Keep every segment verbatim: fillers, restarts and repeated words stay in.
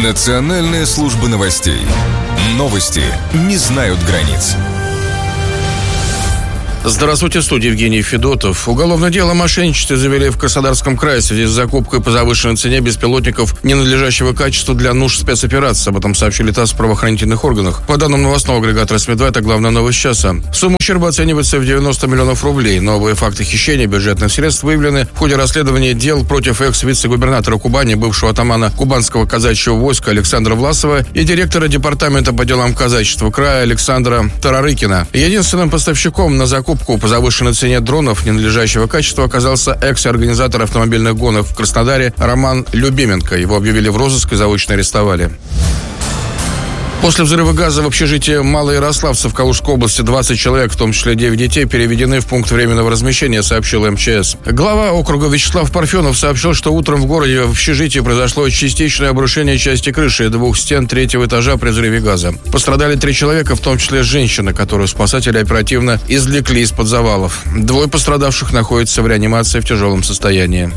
Национальная служба новостей. Новости не знают границ. Здравствуйте, в студии Евгений Федотов. Уголовное дело о мошенничестве завели в Краснодарском крае в связи с закупкой по завышенной цене беспилотников ненадлежащего качества для нужд спецоперации. Об этом сообщили ТАСС в правоохранительных органах. По данным новостного агрегатора СМИ два, это главная новость часа. Сумма ущерба оценивается в девяносто миллионов рублей. Новые факты хищения бюджетных средств выявлены в ходе расследования дел против экс-вице-губернатора Кубани, бывшего атамана Кубанского казачьего войска Александра Власова и директора департамента по делам казачества края Александра Тарарыкина. Единственным поставщиком на закупку по завышенной цене дронов ненадлежащего качества оказался экс-организатор автомобильных гонок в Краснодаре Роман Любименко. Его объявили в розыск и заочно арестовали. После взрыва газа в общежитии Малоярославца в Калужской области двадцать человек, в том числе девять детей, переведены в пункт временного размещения, сообщил эм че эс. Глава округа Вячеслав Парфенов сообщил, что утром в городе в общежитии произошло частичное обрушение части крыши и двух стен третьего этажа при взрыве газа. Пострадали три человека, в том числе женщина, которую спасатели оперативно извлекли из-под завалов. Двое пострадавших находятся в реанимации в тяжелом состоянии.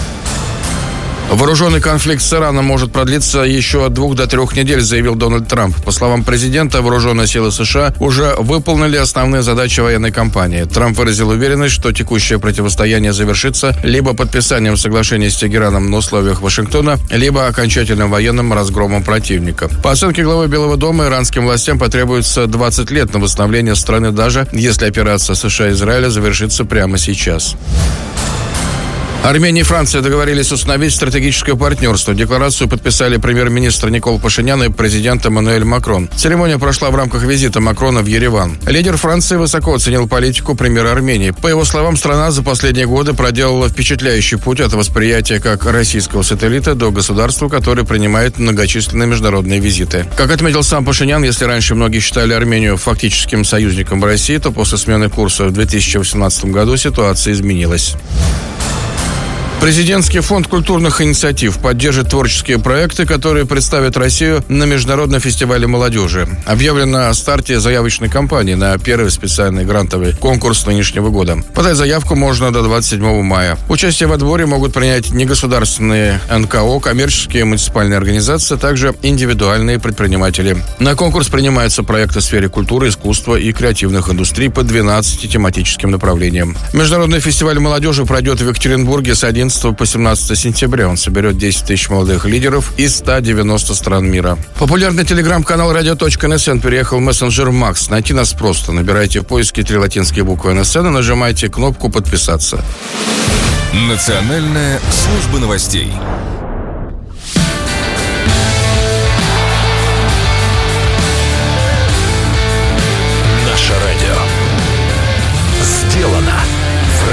Вооруженный конфликт с Ираном может продлиться еще от двух до трех недель, заявил Дональд Трамп. По словам президента, вооруженные силы США уже выполнили основные задачи военной кампании. Трамп выразил уверенность, что текущее противостояние завершится либо подписанием соглашения с Тегераном на условиях Вашингтона, либо окончательным военным разгромом противника. По оценке главы Белого дома, иранским властям потребуется двадцать лет на восстановление страны, даже если операция США и Израиля завершится прямо сейчас. Армения и Франция договорились установить стратегическое партнерство. Декларацию подписали премьер-министр Никол Пашинян и президент Эммануэль Макрон. Церемония прошла в рамках визита Макрона в Ереван. Лидер Франции высоко оценил политику премьера Армении. По его словам, страна за последние годы проделала впечатляющий путь от восприятия как российского сателлита до государства, которое принимает многочисленные международные визиты. Как отметил сам Пашинян, если раньше многие считали Армению фактическим союзником России, то после смены курса в две тысячи восемнадцатом году ситуация изменилась. Президентский фонд культурных инициатив поддержит творческие проекты, которые представят Россию на Международном фестивале молодежи. Объявлено о старте заявочной кампании на первый специальный грантовый конкурс нынешнего года. Подать заявку можно до двадцать седьмого мая. Участие в отборе могут принять негосударственные эн ка о, коммерческие муниципальные организации, а также индивидуальные предприниматели. На конкурс принимаются проекты в сфере культуры, искусства и креативных индустрий по двенадцати тематическим направлениям. Международный фестиваль молодежи пройдет в Екатеринбурге с одиннадцатого по семнадцатое сентября. Он соберет десять тысяч молодых лидеров из ста девяноста стран мира. Популярный телеграм-канал радио точка эн эс эн переехал в мессенджер Макс. Найти нас просто. Набирайте в поиске три латинские буквы эн эс эн и нажимайте кнопку «Подписаться». Национальная служба новостей.